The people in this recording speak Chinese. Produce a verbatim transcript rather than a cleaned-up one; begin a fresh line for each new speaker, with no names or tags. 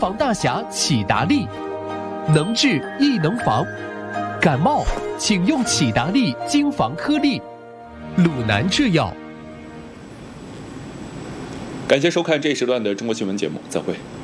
防大侠启达利，能治亦能防。感冒请用启达利金防颗粒，鲁南制药。
感谢收看这一时段的中国新闻节目，再会。